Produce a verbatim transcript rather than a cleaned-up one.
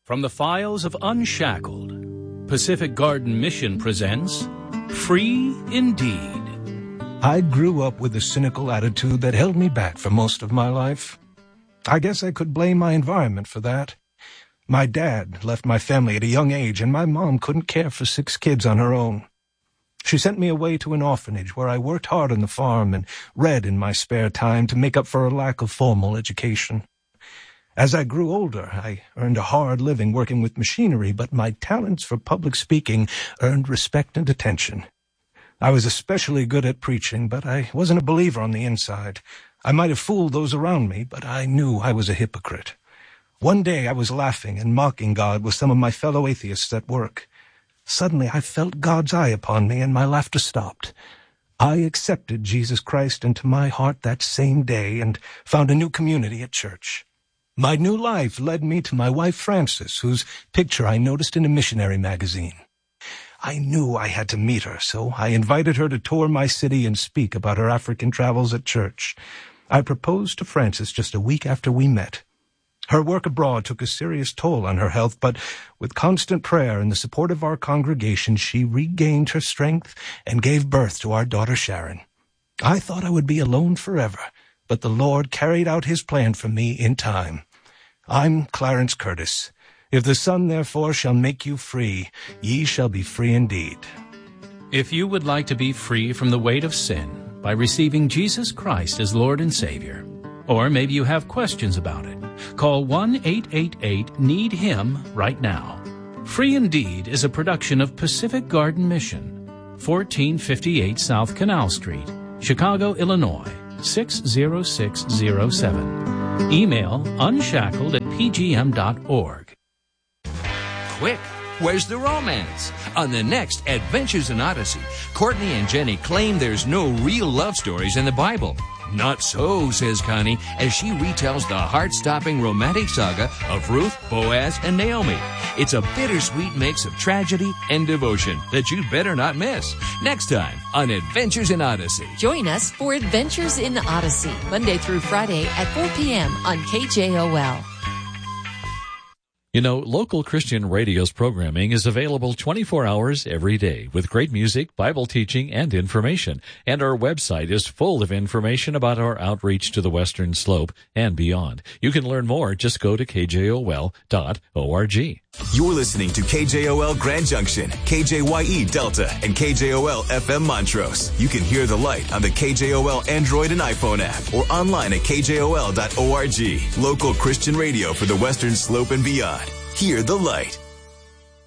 From the files of Unshackled, Pacific Garden Mission presents Free Indeed. I grew up with a cynical attitude that held me back for most of my life. I guess I could blame my environment for that. My dad left my family at a young age, and my mom couldn't care for six kids on her own. She sent me away to an orphanage where I worked hard on the farm and read in my spare time to make up for a lack of formal education. As I grew older, I earned a hard living working with machinery, but my talents for public speaking earned respect and attention. I was especially good at preaching, but I wasn't a believer on the inside. I might have fooled those around me, but I knew I was a hypocrite. One day I was laughing and mocking God with some of my fellow atheists at work. Suddenly I felt God's eye upon me, and my laughter stopped. I accepted Jesus Christ into my heart that same day and found a new community at church. My new life led me to my wife Frances, whose picture I noticed in a missionary magazine. I knew I had to meet her, so I invited her to tour my city and speak about her African travels at church. I proposed to Frances just a week after we met. Her work abroad took a serious toll on her health, but with constant prayer and the support of our congregation, she regained her strength and gave birth to our daughter Sharon. I thought I would be alone forever, but the Lord carried out his plan for me in time. I'm Clarence Curtis. If the Son therefore shall make you free, ye shall be free indeed. If you would like to be free from the weight of sin by receiving Jesus Christ as Lord and Savior, or maybe you have questions about it, call one eight eight eight need him right now. Free Indeed is a production of Pacific Garden Mission, fourteen fifty-eight South Canal Street, Chicago, Illinois, six zero six zero seven. Email unshackled at p g m dot org. Quick, where's the romance? On the next Adventures in Odyssey, Courtney and Jenny claim there's no real love stories in the Bible. Not so, says Connie, as she retells the heart-stopping romantic saga of Ruth, Boaz, and Naomi. It's a bittersweet mix of tragedy and devotion that you'd better not miss. Next time on Adventures in Odyssey. Join us for Adventures in Odyssey, Monday through Friday at four p.m. on K J O L. You know, local Christian radio's programming is available twenty-four hours every day with great music, Bible teaching, and information. And our website is full of information about our outreach to the Western Slope and beyond. You can learn more. Just go to k j o l dot org. You're listening to K J O L Grand Junction, K J Y E Delta, and K J O L F M Montrose. You can hear the light on the K J O L Android and iPhone app or online at k j o l dot org. Local Christian radio for the Western Slope and beyond. Hear the light.